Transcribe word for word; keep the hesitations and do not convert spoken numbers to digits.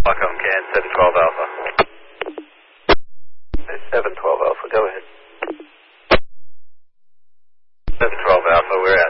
Welcome, Can seven twelve Alpha. seven twelve Alpha, go ahead. seven twelve Alpha, we're